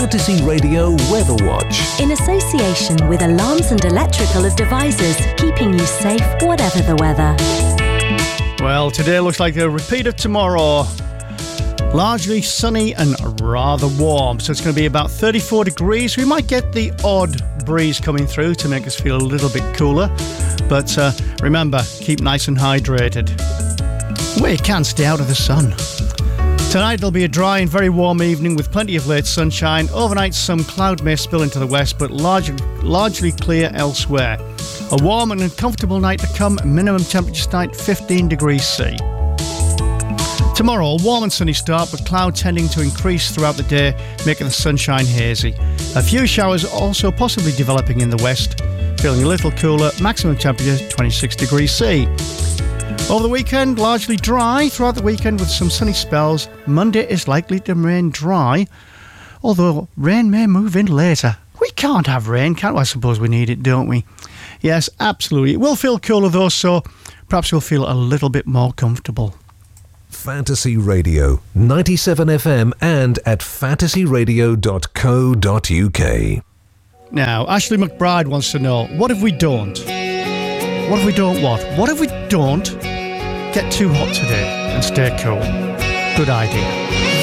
Fantasy Radio Weather Watch. In association with Alarms and Electrical Devices, keeping you safe whatever the weather. Well, today looks like a repeat of tomorrow. Largely sunny and rather warm, so it's going to be about 34 degrees. We might get the odd breeze coming through to make us feel a little bit cooler, but remember, keep nice and hydrated. Well, you can stay out of the sun. Tonight it'll be a dry and very warm evening with plenty of late sunshine. Overnight some cloud may spill into the west, but largely clear elsewhere. A warm and comfortable night to come, minimum temperature tonight 15 degrees C. Tomorrow, a warm and sunny start, but cloud tending to increase throughout the day, making the sunshine hazy. A few showers also possibly developing in the west, feeling a little cooler, maximum temperature 26 degrees C. Over the weekend, largely dry throughout the weekend with some sunny spells. Monday is likely to remain dry, although rain may move in later. We can't have rain, can we? I suppose we need it, don't we? Yes, absolutely. It will feel cooler though, so perhaps we'll feel a little bit more comfortable. Fantasy Radio, 97 FM and at fantasyradio.co.uk. Now, Ashley McBride wants to know, what if we don't? What if we don't what? What if we don't get too hot today and stay cool? Good idea.